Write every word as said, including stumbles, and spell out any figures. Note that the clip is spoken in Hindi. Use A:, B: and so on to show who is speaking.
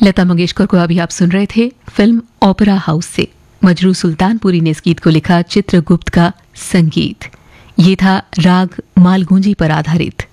A: लता मंगेशकर को अभी आप सुन रहे थे फिल्म ओपेरा हाउस से। मजरू सुल्तानपुरी ने इस गीत को लिखा, चित्रगुप्त का संगीत। ये था राग मालगुंजी पर आधारित।